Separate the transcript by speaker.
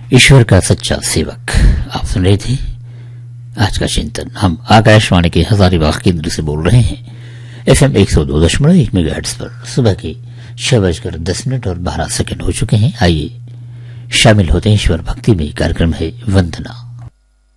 Speaker 1: ईश्वर का सच्चा सेवक। आप सुन रहे थे आज का चिंतन। हम आकाशवाणी के हजारीबाग केंद्र से बोल रहे हैं FM 102.1 मेगाहर्ट्ज पर। सुबह के 6:10 और 12 सेकंड हो चुके हैं। आइए शामिल होते हैं ईश्वर भक्ति में। कार्यक्रम है वंदना।